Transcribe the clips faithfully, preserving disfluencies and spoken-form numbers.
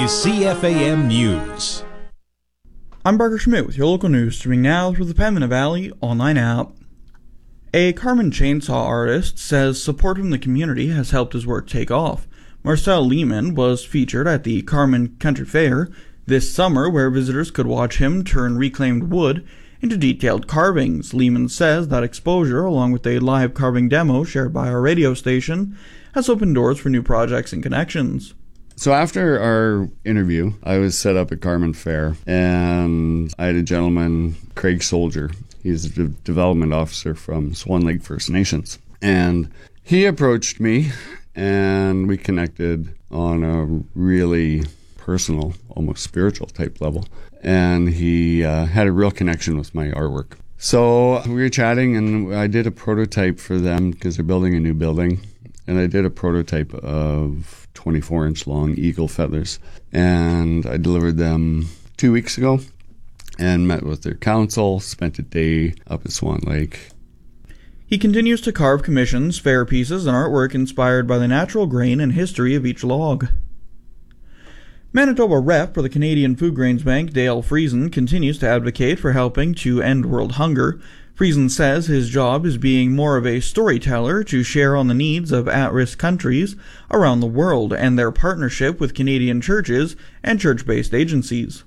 C F A M News. I'm Parker Schmidt with your local news, streaming now through the Pembina Valley online app. A Carman chainsaw artist says support from the community has helped his work take off. Marcel Lehman was featured at the Carman Country Fair this summer, where visitors could watch him turn reclaimed wood into detailed carvings. Lehman says that exposure, along with a live carving demo shared by our radio station, has opened doors for new projects and connections. So after our interview, I was set up at Carman Fair, and I had a gentleman, Craig Soldier. He's a de- development officer from Swan Lake First Nations. And he approached me, and we connected on a really personal, almost spiritual type level. And he uh, had a real connection with my artwork. So we were chatting, and I did a prototype for them because they're building a new building. And I did a prototype of twenty-four inch long eagle feathers. And I delivered them two weeks ago and met with their council, spent a day up at Swan Lake. He continues to carve commissions, fair pieces, and artwork inspired by the natural grain and history of each log. Manitoba Rep for the Canadian Food Grains Bank, Dale Friesen, continues to advocate for helping to end world hunger. Friesen says his job is being more of a storyteller to share on the needs of at-risk countries around the world and their partnership with Canadian churches and church-based agencies.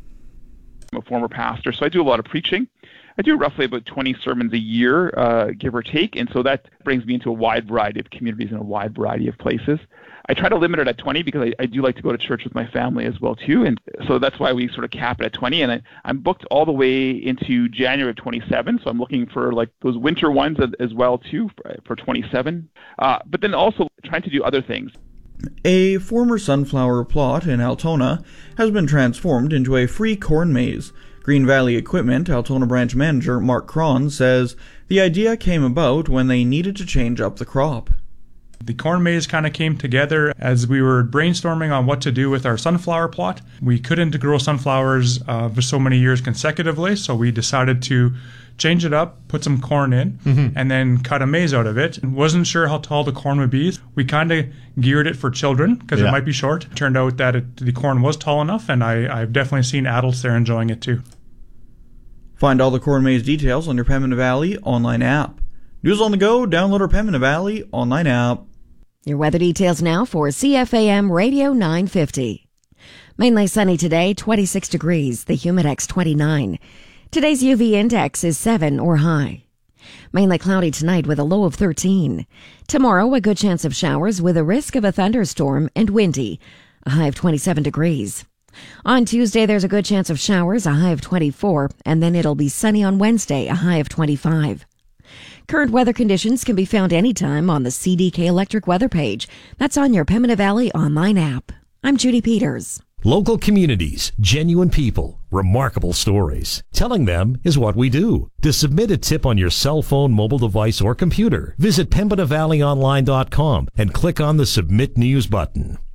I'm a former pastor, so I do a lot of preaching. I do roughly about twenty sermons a year, uh, give or take, and so that brings me into a wide variety of communities in a wide variety of places. I try to limit it at twenty because I, I do like to go to church with my family as well too, and so that's why we sort of cap it at twenty. And I, I'm booked all the way into January of twenty-seven, so I'm looking for like those winter ones as, as well too for, for twenty-seven. Uh, but then also trying to do other things. A former sunflower plot in Altona has been transformed into a free corn maze. Green Valley Equipment Altona branch manager Mark Cron says the idea came about when they needed to change up the crop. The corn maze kind of came together as we were brainstorming on what to do with our sunflower plot. We couldn't grow sunflowers uh, for so many years consecutively, so we decided to change it up, put some corn in, mm-hmm. and then cut a maze out of it. Wasn't sure how tall the corn would be. We kind of geared it for children because yeah. it might be short. Turned out that it, the corn was tall enough, and I, I've definitely seen adults there enjoying it too. Find all the corn maze details on your Pembina Valley online app. News on the go, download our Pembina Valley online app. Your weather details now for C F A M Radio nine fifty. Mainly sunny today, twenty-six degrees, the humidex twenty-nine. Today's U V index is seven or high. Mainly cloudy tonight with a low of thirteen. Tomorrow, a good chance of showers with a risk of a thunderstorm and windy, a high of twenty-seven degrees. On Tuesday, there's a good chance of showers, a high of twenty-four, and then it'll be sunny on Wednesday, a high of twenty-five. Current weather conditions can be found anytime on the C D K Electric weather page. That's on your Pembina Valley online app. I'm Judy Peters. Local communities, genuine people, remarkable stories. Telling them is what we do. To submit a tip on your cell phone, mobile device, or computer, visit pembina valley online dot com and click on the Submit News button.